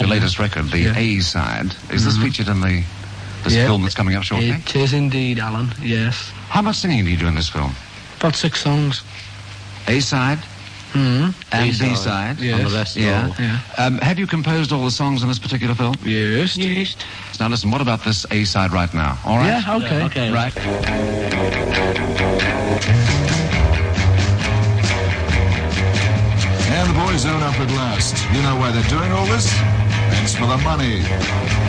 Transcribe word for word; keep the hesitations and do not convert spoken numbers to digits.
latest record, the Yeah. A side. Is mm-hmm. this featured in the this yeah. film that's coming up shortly? It is indeed, Alan, yes. How much singing do you do in this film? About six songs. A side? Mm-hmm. And B-side. B side? Yes. And the rest Yeah. all. Yeah. Um, have you composed all the songs in this particular film? Yes. Yes. Now listen, what about this A side right now? All right? Yeah, okay. Yeah, okay. Right. And the boys own up at last. You know why they're doing all this? It's for the money.